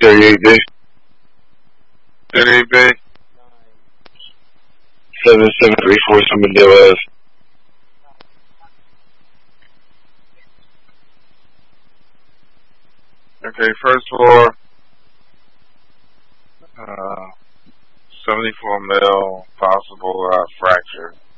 38B. 38B. 7734 Summerdale Ave. Okay, first floor. 74 mil, possible fracture.